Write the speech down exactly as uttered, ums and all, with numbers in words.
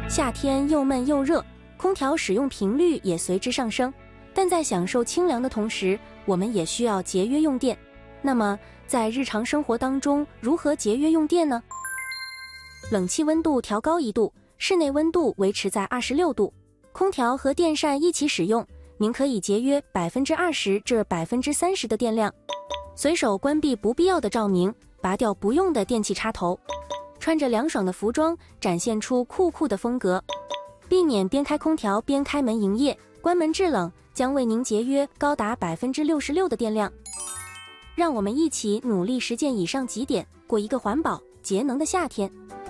夏天又闷又热，空调使用频率也随之上升。但在享受清凉的同时，我们也需要节约用电。那么，在日常生活当中，如何节约用电呢？冷气温度调高一度，室内温度维持在二十六度，空调和电扇一起使用，您可以节约 百分之二十 至 百分之三十 的电量。随手关闭不必要的照明，拔掉不用的电器插头。穿着凉爽的服装，展现出酷酷的风格。避免边开空调边开门营业，关门制冷将为您节约高达 百分之六十六 的电量。让我们一起努力实践以上几点，过一个环保节能的夏天。